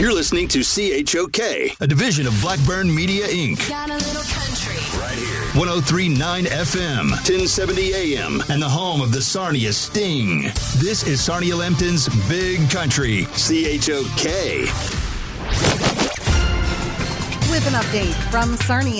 You're listening to CHOK, a division of Blackburn Media, Inc. Got a little country. Right here. 103.9 FM, 1070 AM, and the home of the Sarnia Sting. This is Sarnia Lambton's Big Country, CHOK. With an update from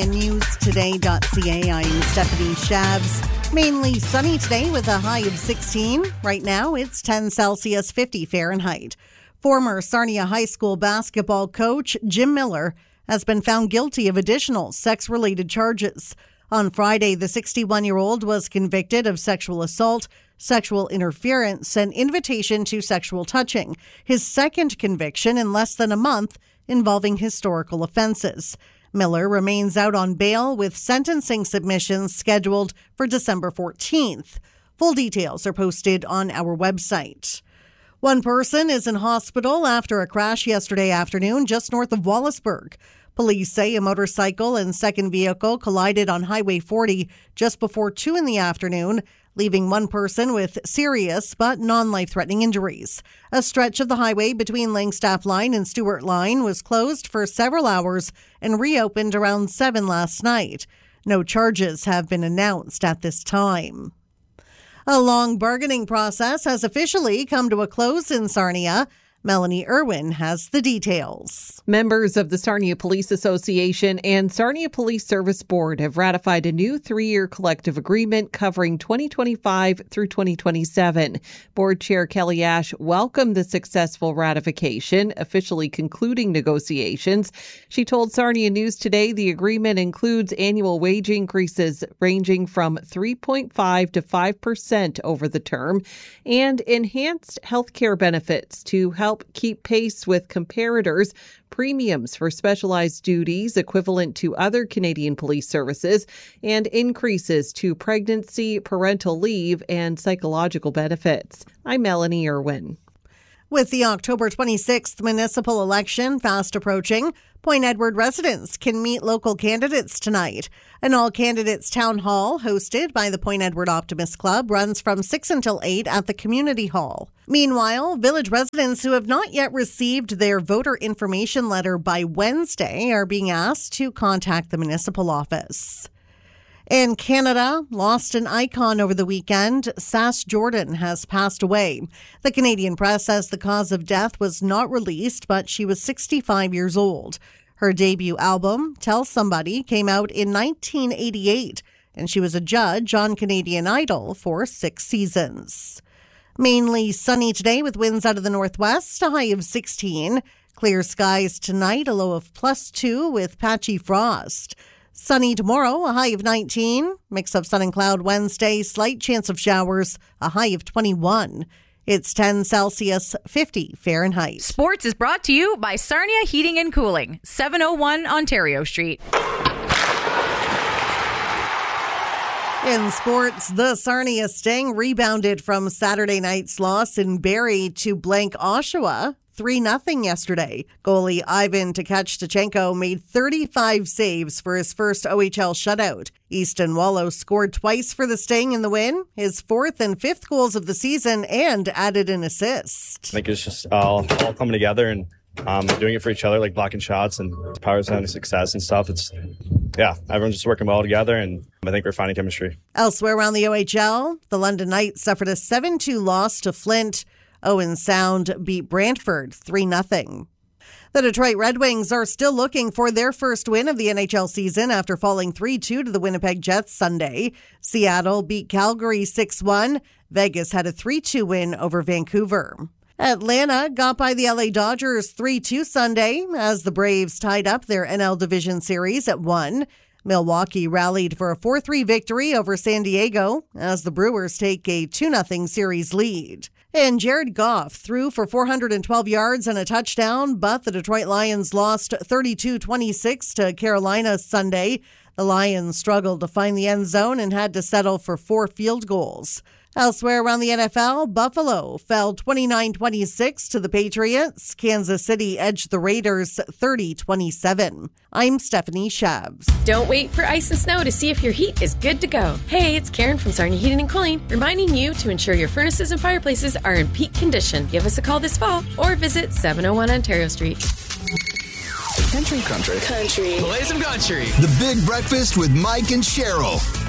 SarniaNewsToday.ca, I'm Stephanie Shabs. Mainly sunny today with a high of 16. Right now, it's 10 Celsius, 50 Fahrenheit. Former Sarnia High School basketball coach Jim Miller has been found guilty of additional sex-related charges. On Friday, the 61-year-old was convicted of sexual assault, sexual interference, and invitation to sexual touching. His second conviction in less than a month involving historical offenses. Miller remains out on bail with sentencing submissions scheduled for December 14th. Full details are posted on our website. One person is in hospital after a crash yesterday afternoon just north of Wallaceburg. Police say a motorcycle and second vehicle collided on Highway 40 just before 2 in the afternoon, leaving one person with serious but non-life-threatening injuries. A stretch of the highway between Langstaff Line and Stewart Line was closed for several hours and reopened around 7 last night. No charges have been announced at this time. A long bargaining process has officially come to a close in Sarnia. Melanie Irwin has the details. Members of the Sarnia Police Association and Sarnia Police Service Board have ratified a new 3-year collective agreement covering 2025 through 2027. Board Chair Kelly Ash welcomed the successful ratification, officially concluding negotiations. She told Sarnia News Today the agreement includes annual wage increases ranging from 3.5% to 5% over the term and enhanced health care benefits to help keep pace with comparators, premiums for specialized duties equivalent to other Canadian police services, and increases to pregnancy, parental leave, and psychological benefits. I'm Melanie Irwin. With the October 26th municipal election fast approaching, Point Edward residents can meet local candidates tonight. An all-candidates town hall hosted by the Point Edward Optimist Club runs from 6 until 8 at the community hall. Meanwhile, village residents who have not yet received their voter information letter by Wednesday are being asked to contact the municipal office. In Canada, lost an icon over the weekend. Sass Jordan has passed away. The Canadian press says the cause of death was not released, but she was 65 years old. Her debut album, Tell Somebody, came out in 1988, and she was a judge on Canadian Idol for 6 seasons. Mainly sunny today with winds out of the northwest, a high of 16. Clear skies tonight, a low of +2 with patchy frost. Sunny tomorrow, a high of 19. Mix of sun and cloud Wednesday, slight chance of showers, a high of 21. It's 10 Celsius, 50 Fahrenheit. Sports is brought to you by Sarnia Heating and Cooling, 701 Ontario Street. In sports, the Sarnia Sting rebounded from Saturday night's loss in Barrie to blank Oshawa 3-0 yesterday. Goalie Ivan Tkachchenko made 35 saves for his first OHL shutout. Easton Wallow scored twice for the Sting in the win, his 4th and 5th goals of the season, and added an assist. I think it's just all coming together and doing it for each other, like blocking shots and power of success and stuff. Everyone's just working well together, and I think we're finding chemistry. Elsewhere around the OHL, the London Knights suffered a 7-2 loss to Flint. Owen Sound beat Brantford 3-0. The Detroit Red Wings are still looking for their first win of the NHL season after falling 3-2 to the Winnipeg Jets Sunday. Seattle beat Calgary 6-1. Vegas had a 3-2 win over Vancouver. Atlanta got by the LA Dodgers 3-2 Sunday as the Braves tied up their NL Division Series at 1. Milwaukee rallied for a 4-3 victory over San Diego as the Brewers take a 2-0 series lead. And Jared Goff threw for 412 yards and a touchdown, but the Detroit Lions lost 32-26 to Carolina Sunday. The Lions struggled to find the end zone and had to settle for 4 field goals. Elsewhere around the NFL, Buffalo fell 29-26 to the Patriots. Kansas City edged the Raiders 30-27. I'm Stephanie Shabs. Don't wait for ice and snow to see if your heat is good to go. Hey, it's Karen from Sarnia Heating and Cooling, reminding you to ensure your furnaces and fireplaces are in peak condition. Give us a call this fall or visit 701 Ontario Street. Country. Play some country. The Big Breakfast with Mike and Cheryl.